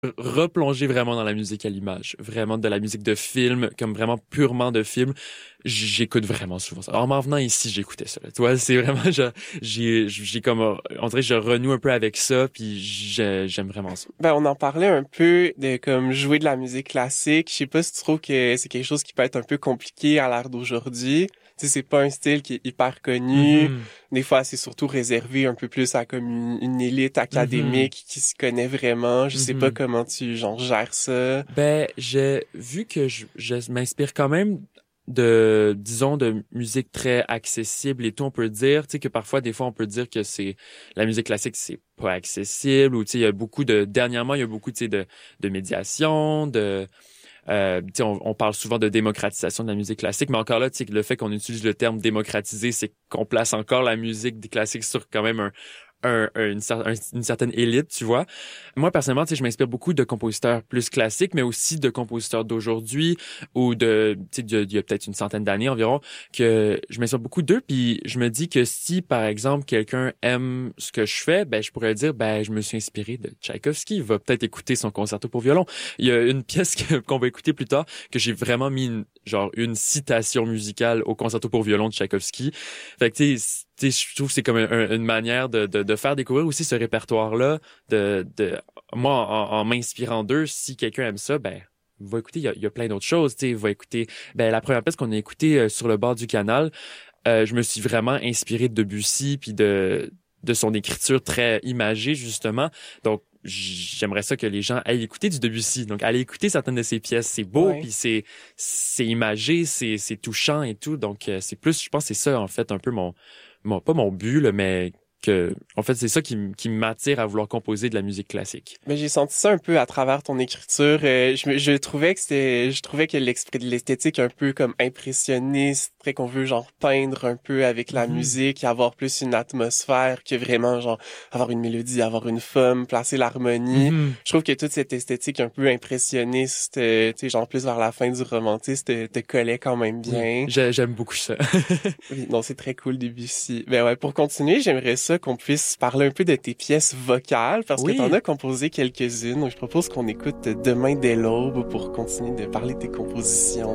replonger vraiment dans la musique à l'image, vraiment de la musique de film, comme vraiment purement de film. J'écoute vraiment souvent ça. En m'en venant ici, j'écoutais ça. Tu vois, c'est vraiment, j'ai comme, on dirait que je renoue un peu avec ça, puis j'aime vraiment ça. Ben, on en parlait un peu de comme jouer de la musique classique. Je sais pas si tu trouves que c'est quelque chose qui peut être un peu compliqué à l'ère d'aujourd'hui. Tu sais, c'est pas un style qui est hyper connu. Mhm. Des fois, c'est surtout réservé un peu plus à comme une élite Mhm. académique qui s'y connaît vraiment. Je sais pas Mhm. comment tu, genre, gères ça. Ben, j'ai vu que je m'inspire quand même disons, de musique très accessible et tout. On peut dire, tu sais, que parfois, des fois, on peut dire que la musique classique, c'est pas accessible ou, tu sais, dernièrement, il y a beaucoup, tu sais, de médiation, tu sais, on parle souvent de démocratisation de la musique classique, mais encore là, tu sais, le fait qu'on utilise le terme démocratiser, c'est qu'on place encore la musique des classiques sur quand même une certaine élite, tu vois. Moi, personnellement, tu sais, je m'inspire beaucoup de compositeurs plus classiques, mais aussi de compositeurs d'aujourd'hui ou tu sais, il y a peut-être une centaine d'années environ, que je m'inspire beaucoup d'eux, puis je me dis que si, par exemple, quelqu'un aime ce que je fais, ben, je pourrais dire, ben, je me suis inspiré de Tchaïkovski, il va peut-être écouter son concerto pour violon. Il y a une pièce qu'on va écouter plus tard, que j'ai vraiment mis une citation musicale au concerto pour violon de Tchaïkovski. Fait que, je trouve que c'est comme une manière de faire découvrir aussi ce répertoire-là. Moi, en m'inspirant d'eux, si quelqu'un aime ça, ben, va écouter, il y a plein d'autres choses. Tu sais, va écouter. Ben, la première pièce qu'on a écoutée sur le bord du canal, je me suis vraiment inspiré de Debussy puis de son écriture très imagée justement. Donc j'aimerais ça que les gens aillent écouter du Debussy. Donc allez écouter certaines de ses pièces, c'est beau Ouais. puis c'est imagé, c'est touchant et tout. Donc c'est plus, je pense que c'est ça en fait un peu pas mon but là, mais que en fait c'est ça qui m'attire à vouloir composer de la musique classique. Mais j'ai senti ça un peu à travers ton écriture. Je trouvais que je trouvais que l'esprit de l'esthétique un peu comme impressionniste, très qu'on veut genre peindre un peu avec la Mhm. musique, avoir plus une atmosphère que vraiment genre avoir une mélodie, avoir une forme, placer l'harmonie. Mhm. Je trouve que toute cette esthétique un peu impressionniste, tu sais, genre plus vers la fin du romantisme, te collait quand même Oui, bien. j'aime beaucoup ça. Oui, non, c'est très cool Debussy. Ben ouais, pour continuer, j'aimerais ça qu'on puisse parler un peu de tes pièces vocales parce que t'en Oui. as composé quelques-unes. Donc je propose qu'on écoute Demain dès l'aube pour continuer de parler de tes compositions.